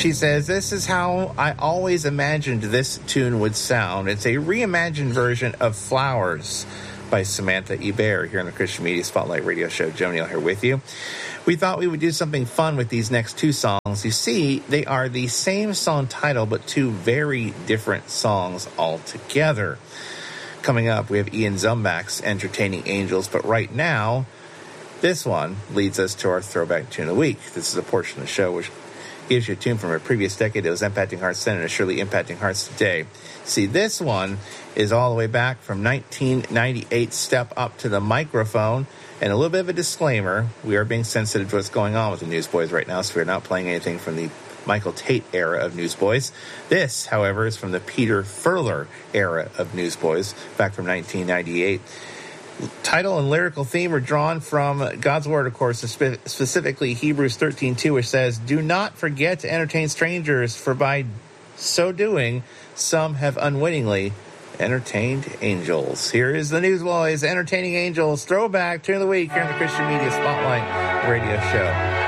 She says, this is how I always imagined this tune would sound. It's a reimagined version of Flowers by Samantha Ebert here on the Christian Media Spotlight Radio Show. Joe Neal here with you. We thought we would do something fun with these next two songs. You see, they are the same song title, but two very different songs altogether. Coming up, we have Ian Zumbach's Entertaining Angels, but right now, this one leads us to our Throwback Tune of the Week. This is a portion of the show which gives you a tune from a previous decade that was impacting hearts then and is surely impacting hearts today. See, this one is all the way back from 1998, Step Up to the Microphone. And a little bit of a disclaimer, we are being sensitive to what's going on with the Newsboys right now, so we're not playing anything from the Michael Tate era of Newsboys. This, however, is from the Peter Furler era of Newsboys, back from 1998. Title and lyrical theme are drawn from God's Word, of course, specifically Hebrews 13:2, which says, "Do not forget to entertain strangers, for by so doing, some have unwittingly entertained angels." Here is the Newsboys, Entertaining Angels, Throwback Tune of the Week here on the Christian Media Spotlight Radio Show.